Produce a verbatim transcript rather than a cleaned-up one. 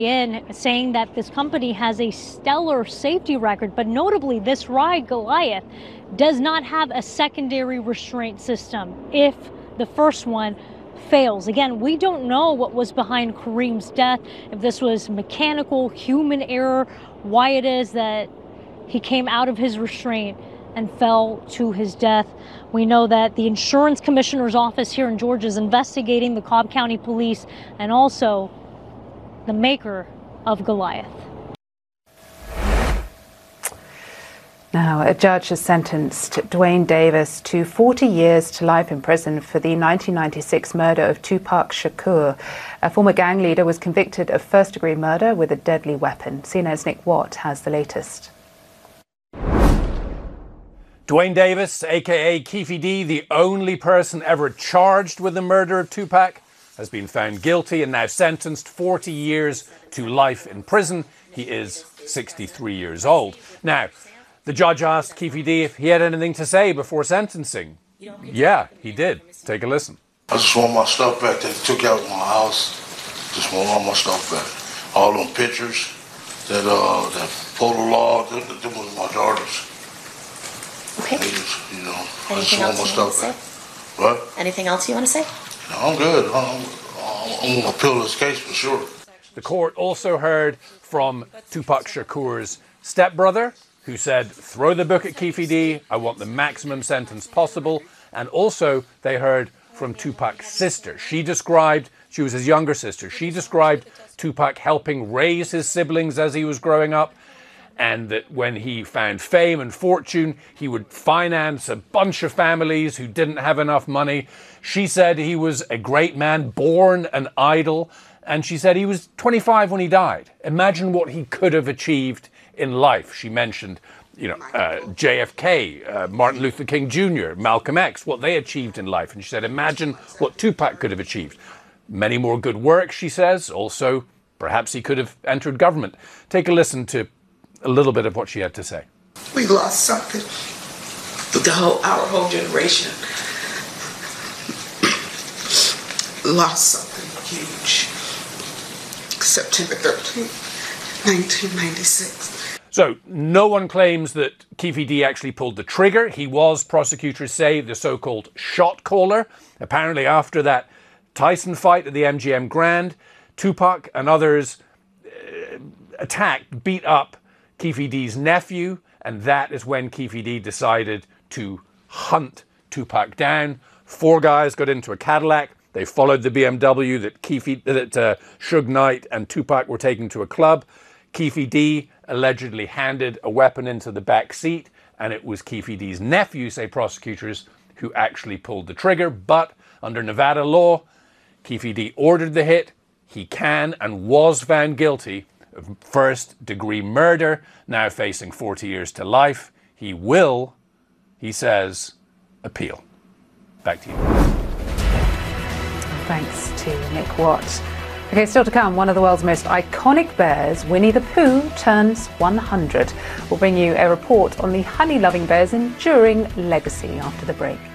in saying that this company has a stellar safety record, but notably this ride, Goliath, does not have a secondary restraint system if the first one fails. Again, we don't know what was behind Kareem's death, if this was mechanical, human error, why it is that he came out of his restraint and fell to his death. We know that the insurance commissioner's office here in Georgia is investigating the Cobb County Police and also the maker of Goliath. Now, a judge has sentenced Duane Davis to forty years to life in prison for the nineteen ninety-six murder of Tupac Shakur. A former gang leader was convicted of first-degree murder with a deadly weapon. C N N's Nick Watt has the latest. Duane Davis, a k a. Keffe D, the only person ever charged with the murder of Tupac, has been found guilty and now sentenced forty years to life in prison. He is sixty-three years old. Now, the judge asked Keffe D if he had anything to say before sentencing. Yeah, he did. Take a listen. I just want my stuff back that they took out of my house. Just want all my stuff back. All them pictures, that uh, that photo log, that, that was my daughter's. Okay. Just, you know, Anything I just want my else you want stuff to back. say? What? Anything else you want to say? No, I'm good. I'm, I'm going to appeal this case for sure. The court also heard from Tupac Shakur's stepbrother, who said, throw the book at Keffe D, I want the maximum sentence possible. And also they heard from Tupac's sister. She described, she was his younger sister, she described Tupac helping raise his siblings as he was growing up, and that when he found fame and fortune, he would finance a bunch of families who didn't have enough money. She said he was a great man, born an idol, and she said he was twenty-five when he died. Imagine what he could have achieved in life. She mentioned, you know, uh, J F K, uh, Martin Luther King Junior, Malcolm X, what they achieved in life. And she said, imagine what Tupac could have achieved. Many more good work, she says. Also, perhaps he could have entered government. Take a listen to a little bit of what she had to say. We lost something. The whole, our whole generation lost something huge. September thirteenth, nineteen ninety-six. So no one claims that Keffe D actually pulled the trigger. He was, prosecutors say, the so-called shot caller. Apparently after that Tyson fight at the M G M Grand, Tupac and others uh, attacked, beat up Keffe D's nephew, and that is when Keffe D decided to hunt Tupac down. Four guys got into a Cadillac. They followed the B M W that Keffe, that uh, Suge Knight and Tupac were taking to a club. Keffe D allegedly handed a weapon into the back seat, and it was Keffe D's nephew, say prosecutors, who actually pulled the trigger. But under Nevada law, Keffe D ordered the hit. He can and was found guilty of first-degree murder, now facing forty years to life. He will, he says, appeal. Back to you. Thanks to Nick Watt. Okay, still to come, one of the world's most iconic bears, Winnie the Pooh, turns one hundred. We'll bring you a report on the honey-loving bear's enduring legacy after the break.